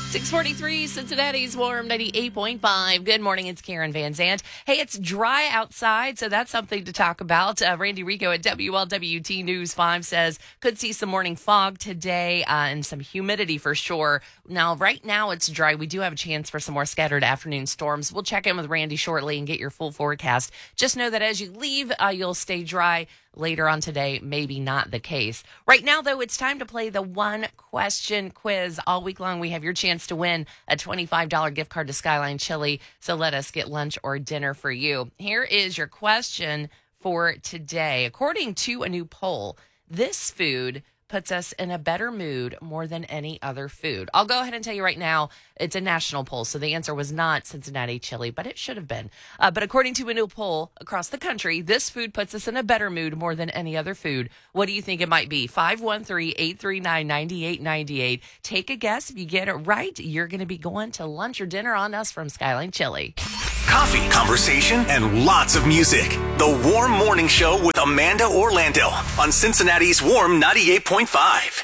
643, Cincinnati's Warm 98.5. Good morning, it's Karen Van Zant. Hey, it's dry outside, so that's something to talk about. Randy Rico at WLWT News 5 says, could see some morning fog today and some humidity for sure. Now, right now it's dry. We do have a chance for some more scattered afternoon storms. We'll check in with Randy shortly and get your full forecast. Just know that as you leave, you'll stay dry. Later on today, maybe not the case. Right now, though, it's time to play the one-question quiz. All week long, we have your chance to win a $25 gift card to Skyline Chili. So let us get lunch or dinner for you. Here is your question for today. According to a new poll, this food puts us in a better mood more than any other food. I'll go ahead and tell you right now, it's a national poll, so the answer was not Cincinnati chili, but it should have been. But according to a new poll across the country, this food puts us in a better mood more than any other food. What do you think it might be? 513-839-9898. Take a guess. If you get it right, you're going to be going to lunch or dinner on us from Skyline Chili. Coffee, conversation, and lots of music. The Warm Morning Show with Amanda Orlando on Cincinnati's Warm 98.5.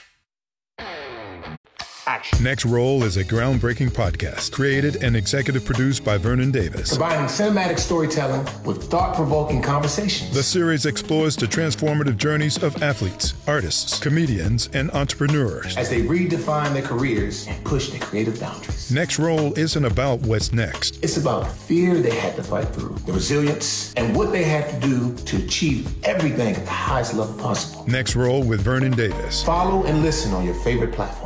Next Roll is a groundbreaking podcast created and executive produced by Vernon Davis. Combining cinematic storytelling with thought-provoking conversations. The series explores the transformative journeys of athletes, artists, comedians, and entrepreneurs as they redefine their careers and push their creative boundaries. Next Roll isn't about what's next. It's about the fear they had to fight through, the resilience, and what they had to do to achieve everything at the highest level possible. Next Roll with Vernon Davis. Follow and listen on your favorite platform.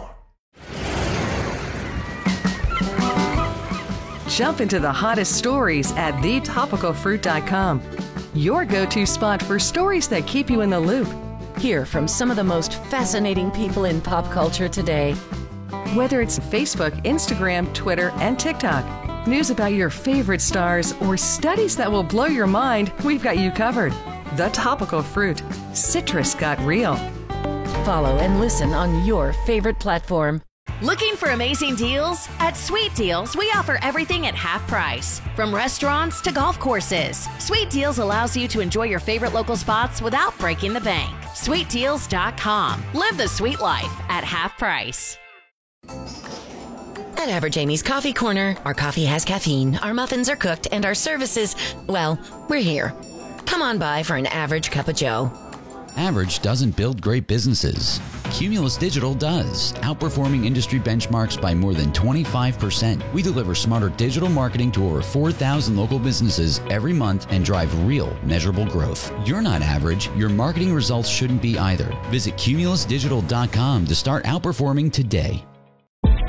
Jump into the hottest stories at thetopicalfruit.com. Your go-to spot for stories that keep you in the loop. Hear from some of the most fascinating people in pop culture today. Whether it's Facebook, Instagram, Twitter, and TikTok, news about your favorite stars, or studies that will blow your mind, we've got you covered. The Topical Fruit. Citrus got real. Follow and listen on your favorite platform. Looking for amazing deals? At Sweet Deals, we offer everything at half price. From restaurants to golf courses, Sweet Deals allows you to enjoy your favorite local spots without breaking the bank. SweetDeals.com. Live the sweet life at half price. At Average Amy's Coffee Corner, our coffee has caffeine, our muffins are cooked, and our services, well, we're here. Come on by for an average cup of joe. Average doesn't build great businesses. Cumulus Digital does, outperforming industry benchmarks by more than 25%. We deliver smarter digital marketing to over 4,000 local businesses every month and drive real, measurable growth. You're not average. Your marketing results shouldn't be either. Visit cumulusdigital.com to start outperforming today.